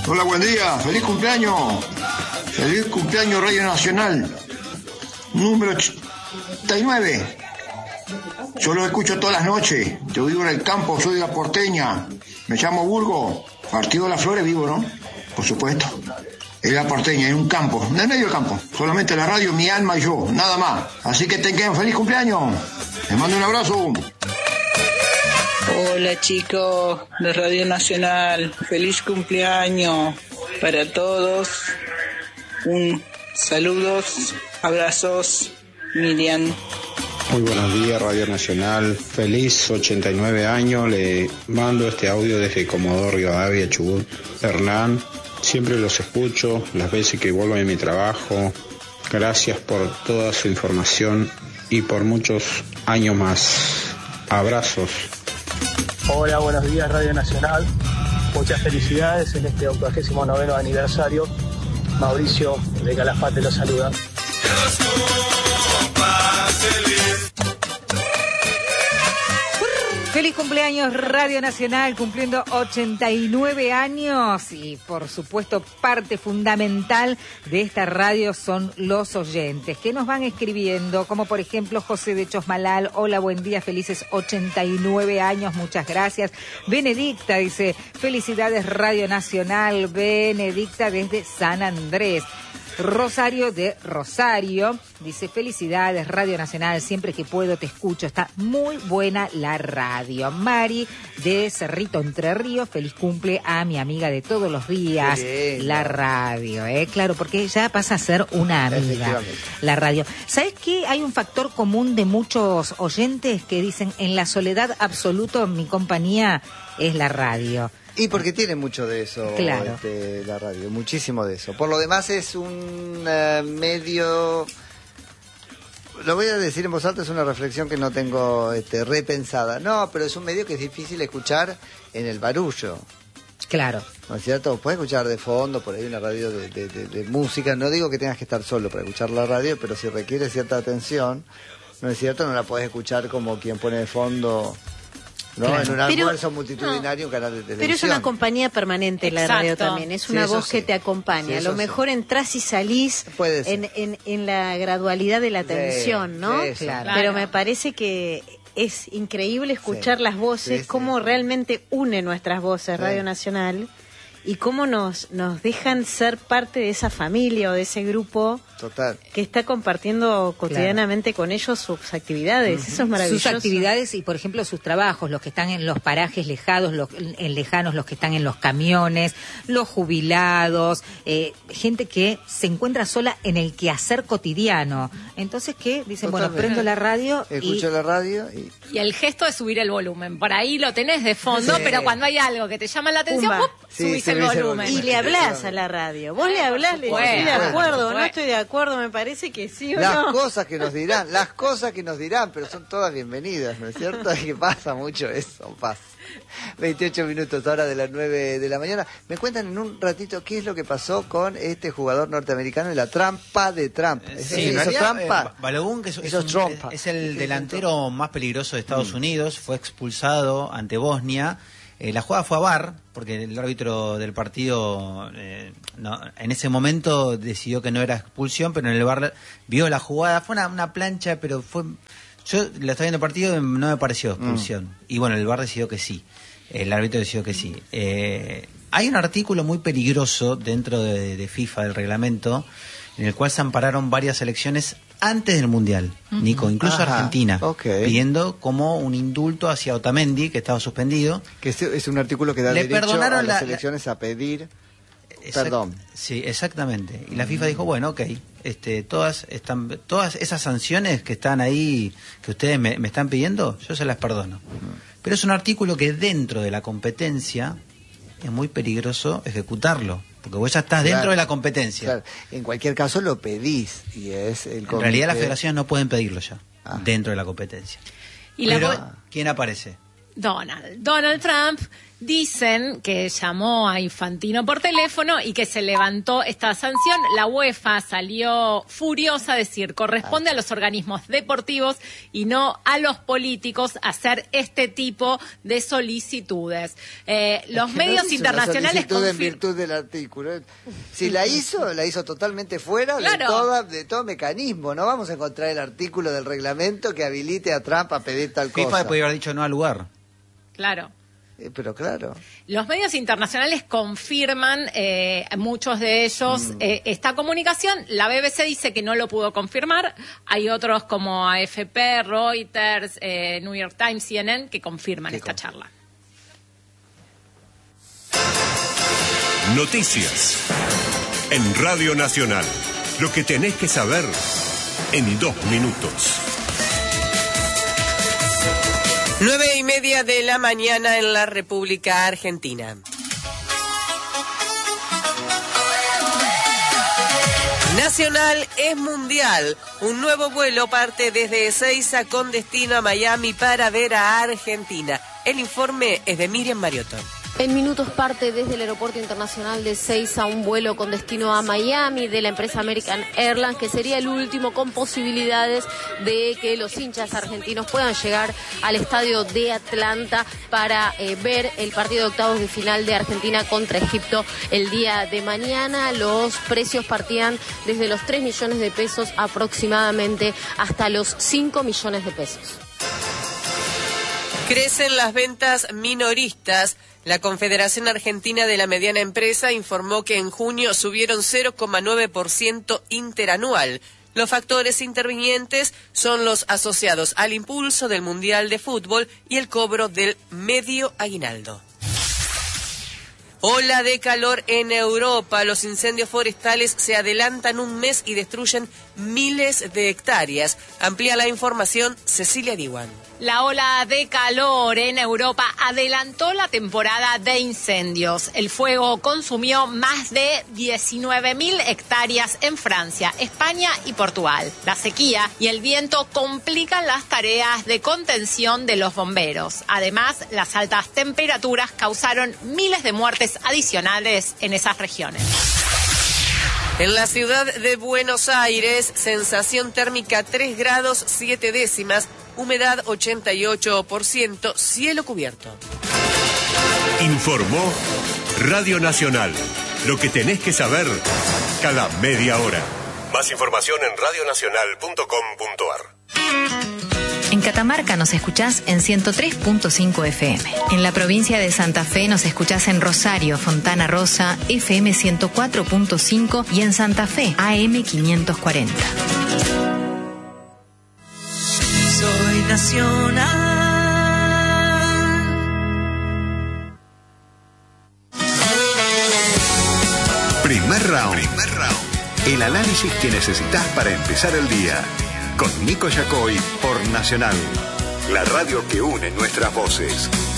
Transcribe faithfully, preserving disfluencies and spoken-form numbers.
Hola, buen día, feliz cumpleaños. Feliz cumpleaños Radio Nacional. Número ochenta y nueve. Yo lo escucho todas las noches. Yo vivo en el campo, soy de la porteña. Me llamo Burgo. Partido de las Flores vivo, ¿no? Por supuesto. Es la porteña, en un campo, en el medio del campo. Solamente la radio, mi alma y yo, nada más. Así que tengan feliz cumpleaños. Les mando un abrazo. Hola chicos de Radio Nacional, feliz cumpleaños para todos. Un saludos, abrazos, Miriam. Muy buenos días Radio Nacional, feliz ochenta y nueve años, le mando este audio desde Comodoro Rivadavia, Chubut. Hernán, siempre los escucho las veces que vuelvo de mi trabajo. Gracias por toda su información y por muchos años más. Abrazos. Hola, buenos días Radio Nacional. Muchas felicidades en este octogésimo noveno aniversario. Mauricio de Calafate los saluda. Feliz cumpleaños Radio Nacional, cumpliendo ochenta y nueve años, y por supuesto parte fundamental de esta radio son los oyentes que nos van escribiendo, como por ejemplo José de Chosmalal. Hola, buen día, felices ochenta y nueve años, muchas gracias. Benedicta dice, felicidades Radio Nacional. Benedicta desde San Andrés. Rosario de Rosario dice, felicidades Radio Nacional, siempre que puedo te escucho, está muy buena la radio. Mari de Cerrito Entre Ríos, feliz cumple a mi amiga de todos los días, la radio, ¿eh? Claro, porque ya pasa a ser una amiga la radio. ¿Sabes qué? Hay un factor común de muchos oyentes que dicen, en la soledad absoluta mi compañía es la radio. Y porque tiene mucho de eso, claro. este, la radio, muchísimo de eso. Por lo demás es un uh, medio, lo voy a decir en voz alta, es una reflexión que no tengo este, repensada. No, pero es un medio que es difícil escuchar en el barullo. Claro. ¿No es cierto? Puedes escuchar de fondo, por ahí una radio de, de, de, de música. No digo que tengas que estar solo para escuchar la radio, pero si requiere cierta atención, ¿no es cierto? No la puedes escuchar como quien pone de fondo... ¿no? Claro. En un almuerzo pero, multitudinario, no, un canal de televisión. Pero es una compañía permanente la radio también, es una sí, voz sí. que te acompaña. Sí, a lo mejor sí. entrás y salís en, en, en la gradualidad de la atención, sí, ¿no? Sí, claro. Pero me parece que es increíble escuchar sí. las voces, sí, cómo sí. realmente une nuestras voces sí. Radio Nacional y cómo nos, nos dejan ser parte de esa familia o de ese grupo. Total. Que está compartiendo cotidianamente claro. con ellos sus actividades. Uh-huh. Eso es maravilloso. Sus actividades y, por ejemplo, sus trabajos, los que están en los parajes lejados, los en lejanos, los que están en los camiones, los jubilados, eh, gente que se encuentra sola en el quehacer cotidiano. Entonces, ¿qué? Dicen, Totalmente. bueno, prendo la radio Escucho y... la radio y... Y el gesto de subir el volumen. Por ahí lo tenés de fondo, sí. pero cuando hay algo que te llama la atención, ¡pum! Sí, subís el volumen. el volumen. Y le hablás a la radio. Vos le hablás, le decís de acuerdo, no estoy de acuerdo, me parece que sí o las no. Las cosas que nos dirán, las cosas que nos dirán, pero son todas bienvenidas, ¿no es cierto? Es que pasa mucho eso, pasa. veintiocho minutos ahora de las nueve de la mañana. Me cuentan en un ratito qué es lo que pasó con este jugador norteamericano y la trampa de Trump. Sí, ¿Hizo realidad, trampa? Eh, Balogun, que es, es, un, es el delantero más peligroso de Estados mm. Unidos, fue expulsado ante Bosnia. Eh, la jugada fue a V A R, porque el árbitro del partido eh, no, en ese momento decidió que no era expulsión, pero en el V A R vio la jugada. Fue una, una plancha, pero fue... Yo la estaba viendo el partido y no me pareció expulsión. Mm. Y bueno, el V A R decidió que sí. El árbitro decidió que sí. Eh, hay un artículo muy peligroso dentro de, de FIFA, del reglamento, en el cual se ampararon varias selecciones antes del Mundial, uh-huh. Nico, incluso Ajá, Argentina, okay. pidiendo como un indulto hacia Otamendi, que estaba suspendido. Que es, es un artículo que da Le derecho a las la, selecciones la... a pedir Exact... perdón. Sí, exactamente. Y la FIFA dijo, bueno, ok, este, todas están, todas esas sanciones que están ahí, que ustedes me, me están pidiendo, yo se las perdono. Uh-huh. Pero es un artículo que dentro de la competencia es muy peligroso ejecutarlo. Porque vos ya estás dentro claro, de la competencia. Claro. En cualquier caso lo pedís y es el comité... En realidad las federaciones no pueden pedirlo ya, ah. dentro de la competencia. ¿Y Pero la... quién aparece? Donald. Donald Trump, Dicen que llamó a Infantino por teléfono y que se levantó esta sanción. La UEFA salió furiosa a decir, corresponde a los organismos deportivos y no a los políticos hacer este tipo de solicitudes. Eh, los que medios no internacionales confir... en virtud del artículo. Si la hizo, la hizo totalmente fuera claro. de, toda, de todo mecanismo. No vamos a encontrar el artículo del reglamento que habilite a Trump a pedir tal cosa. FIFA podría haber dicho no al lugar. Claro. Eh, pero claro. Los medios internacionales confirman, eh, muchos de ellos, mm. eh, esta comunicación. La B B C dice que no lo pudo confirmar. Hay otros como A F P, Reuters, eh, New York Times, C N N, que confirman esta con... charla. Noticias en Radio Nacional. Lo que tenés que saber en dos minutos. Nueve y media de la mañana en la República Argentina. Nacional es mundial. Un nuevo vuelo parte desde Ezeiza con destino a Miami para ver a Argentina. El informe es de Miriam Mariotto. En minutos parte desde el Aeropuerto Internacional de Ezeiza un vuelo con destino a Miami de la empresa American Airlines, que sería el último con posibilidades de que los hinchas argentinos puedan llegar al estadio de Atlanta para eh, ver el partido de octavos de final de Argentina contra Egipto el día de mañana. Los precios partían desde los tres millones de pesos aproximadamente hasta los cinco millones de pesos. Crecen las ventas minoristas. La Confederación Argentina de la Mediana Empresa informó que en junio subieron cero coma nueve por ciento interanual. Los factores intervinientes son los asociados al impulso del Mundial de Fútbol y el cobro del medio aguinaldo. Ola de calor en Europa. Los incendios forestales se adelantan un mes y destruyen miles de hectáreas. Amplía la información Cecilia Diwan. La ola de calor en Europa adelantó la temporada de incendios. El fuego consumió más de diecinueve mil hectáreas en Francia, España y Portugal. La sequía y el viento complican las tareas de contención de los bomberos. Además, las altas temperaturas causaron miles de muertes adicionales en esas regiones. En la ciudad de Buenos Aires, sensación térmica tres grados siete décimas, humedad ochenta y ocho por ciento, cielo cubierto. Informó Radio Nacional. Lo que tenés que saber cada media hora. Más información en radio nacional punto com punto a r. En Catamarca nos escuchás en ciento tres punto cinco F M. En la provincia de Santa Fe nos escuchás en Rosario, Fontana Rosa, F M ciento cuatro punto cinco y en Santa Fe, A M quinientos cuarenta. Soy nacional. Primer round. Primer round. El análisis que necesitas para empezar el día. Con Nico Yacoy por Nacional, la radio que une nuestras voces.